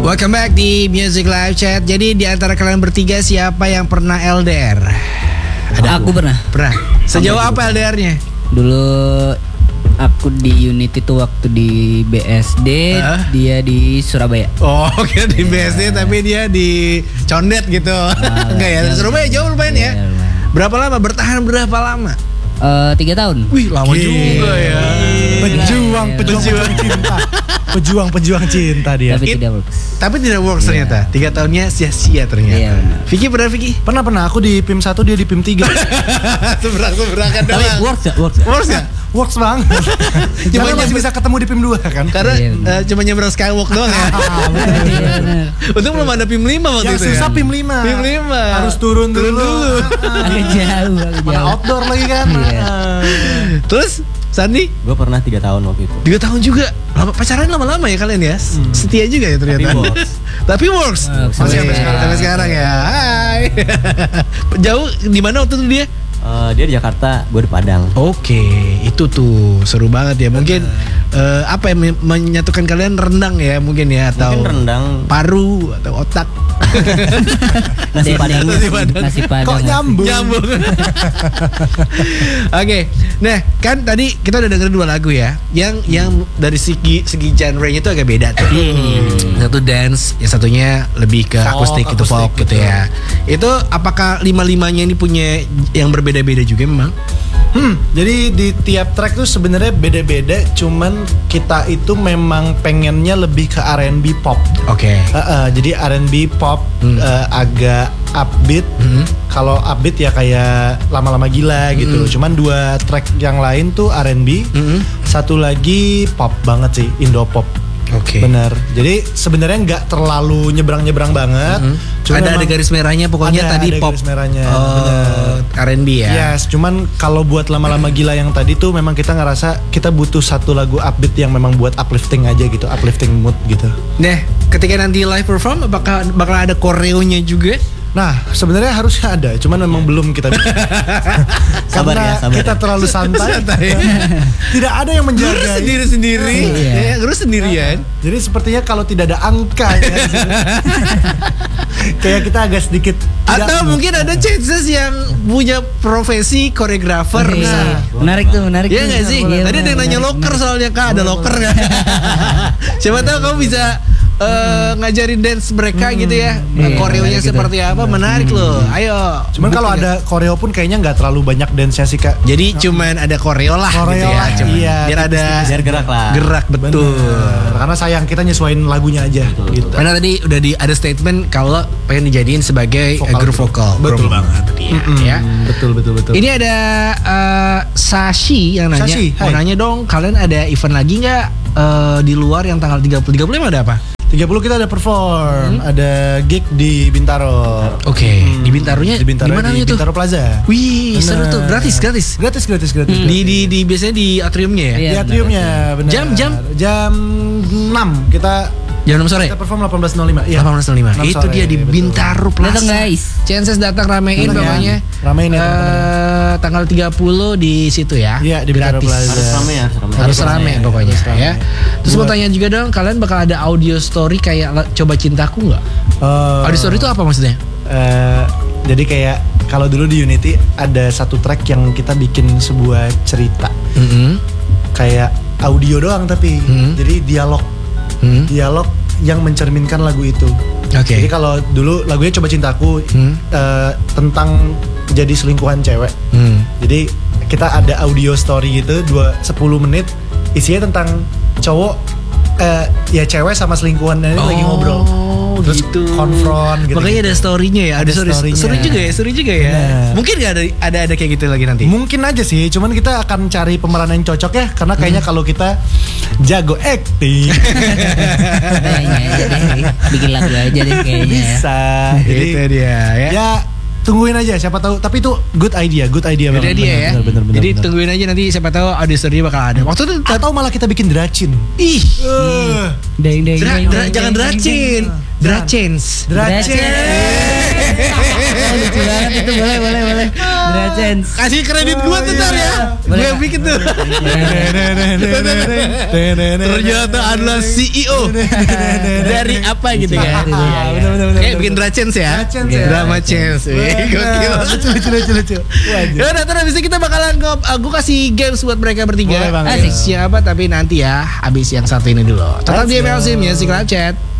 Welcome back di Music Live Chat. Jadi di antara kalian bertiga siapa yang pernah LDR? Aku pernah. Sejauh apa LDR-nya? Dulu aku di unit itu waktu di BSD, dia di Surabaya. Oh, oke di BSD tapi dia di Condet gitu. Enggak ya, Surabaya jauh lumayan ya. Berapa lama? Bertahan berapa lama? 3 tahun. Wih, lama juga ya. Pejuang cinta dia. Tapi Tapi tidak tidak works. works ternyata. 3 tahunnya sia-sia ternyata. Iya, benar. Vicky pernah Vicky? Pernah aku di PIM 1, dia di PIM 3. Seberang-seberakan Tapi doang. works gak? Works ya? Works banget. Cuma masih bisa ketemu di PIM 2 kan? Karena Iya, cuma nyebrang skywalk doang ya. Untung belum ada PIM 5 waktu Yang itu susah ya. PIM 5. PIM 5. Harus turun dulu. Agak jauh. Mana outdoor lagi kan? Iya. Terus Sandi? Gue pernah 3 tahun waktu itu. 3 tahun juga. Pacaran lama-lama ya kalian ya. Setia juga ya ternyata. Tapi works. Tapi works. Masih sampai sekarang ya. Hai. Jauh di mana waktu itu dia? Dia di Jakarta, gue di Padang. Oke, itu tuh seru banget ya. Mungkin apa yang menyatukan kalian rendang ya mungkin ya atau Mungkin rendang. paru atau otak. Nasi Padang. Nasi Padang. Kok nyambung? Oke, nah kan tadi kita udah dengerin 2 lagu ya, yang dari segi genre-nya itu agak beda tuh. Satu dance, yang satunya lebih ke akustik gitu, folk gitu ya. Itu apakah 5-5-nya ini punya yang berbeda-beda juga memang? Jadi di tiap track tuh sebenarnya beda-beda, cuman kita itu memang pengennya lebih ke R&B pop. Oke. Jadi R&B pop agak upbeat. Kalau upbeat ya kayak lama-lama gila gitu. Cuman 2 track yang lain tuh R&B, satu lagi pop banget sih, Indo pop. Oke. Bener. Jadi sebenarnya nggak terlalu nyebrang-nyebrang banget. Cuma Ada garis merahnya pokoknya tadi ada pop. garis merahnya. R&B ya. Yes, cuman kalau buat lama-lama gila yang tadi tuh memang kita ngerasa kita butuh satu lagu upbeat yang memang buat uplifting aja gitu, uplifting mood gitu. Nah, ketika nanti live perform apakah bakal ada koreonya juga? Nah, sebenarnya harusnya ada, cuman memang belum kita bikin. Sabar Karena ya. kita terlalu santai. Tidak ada yang Guru menjaga. sendiri-sendiri, ya, guru sendirian. Jadi sepertinya kalau tidak ada angka ya, di sini. Kayak kita agak sedikit Atau mungkin ada chances yang punya profesi koreografer. Iya. Menarik tuh. Iya nggak sih? Iya, Tadi ada yang nanya loker soalnya Kak, ada loker nggak? Siapa tahu kamu bisa ngajarin dance mereka gitu ya. Koreonya seperti apa? Menarik loh. Ayo. Cuman kalau ada koreo pun kayaknya nggak terlalu banyak dance-nya sih Kak. Jadi cuman ada koreo lah gitu Koreo ya. lah, Cuman. iya. Biar ada Biar gerak lah. gerak betul. Bener. Karena sayang kita nyesuaiin lagunya aja gitu. Karena tadi udah ada statement kalau pengen dijadiin sebagai grup vokal. Betul banget. Ya. Betul. Ini ada Sashi yang nanya, Sashi, mau hai. nanya dong, kalian ada event lagi nggak di luar yang tanggal 35 ada apa? 30 kita ada perform, ada gig di Bintaro. Oke, di Bintaronya Di Bintaro, mana di tuh? Bintaro Plaza. Wih, seru tuh, Bener. gratis. Gratis. Di biasanya di atriumnya ya? Iya. Di atriumnya, benar. Jam 6 kita Jam 6 sore? kita perform 18.05. Iya. 18.05. 6 Itu sore, dia di betul. Bintaro Plaza. Datang guys. Chances datang ramein Datang ya. pokoknya. Ramein ya, teman-teman. Tanggal 30 di situ ya. Iya, di Bintaro gratis. Plaza. Harus rame ya. Harus rame pokoknya harus rame. ya. Terus mau Buat- tanya juga dong, kalian bakal ada audio story kayak Coba Cintaku nggak? Audio story itu apa maksudnya? Jadi kayak kalau dulu di Unity ada satu track yang kita bikin sebuah cerita kayak audio doang tapi jadi dialog yang mencerminkan lagu itu. Oke. Jadi kalau dulu lagunya Coba Cintaku tentang jadi selingkuhan cewek. Jadi kita ada audio story gitu 10 menit isinya tentang cowok ya cewek sama selingkuhannya lagi ngobrol. Terus gitu. konfront gitu. Makanya ada story-nya ya, ada story. story-nya. Seru juga ya. Bener. Mungkin nggak ada kayak gitu lagi nanti. Mungkin aja sih, cuman kita akan cari pemeran yang cocok ya, karena kayaknya kalau kita jago acting Kayaknya aja deh. Bikin lagu aja deh kayaknya. bisa. Jadi Itu dia ya. ya tungguin aja, siapa tahu. Tapi itu good idea Jadi banget. dia ya. Bener. Jadi tungguin aja nanti siapa tahu audio story bakal ada. Waktu itu Atau malah kita bikin dracin. ih, Deng. jangan dracin. Dracens. Dracin. Lucu banget itu, boleh. Drachens. Kasih kredit gua tuh ntar ya. Gue yang bikin tuh. Ternyata adalah CEO dari apa gitu kan. Kayak bikin Drachens ya. Drama Chance. Lucu. Ya udah, terus abis itu kita bakalan gue kasih games buat mereka bertiga. Boleh, Bang. Asik siapa tapi nanti ya abis yang satu ini dulu. Tetap di MLC Music Live Chat.